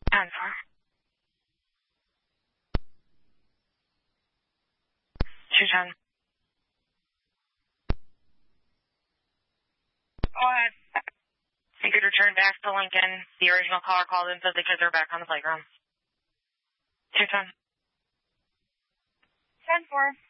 10-4. 210. Go ahead. You could return back to Lincoln. The original caller called and said the kids are back on the playground. 210. 10-4.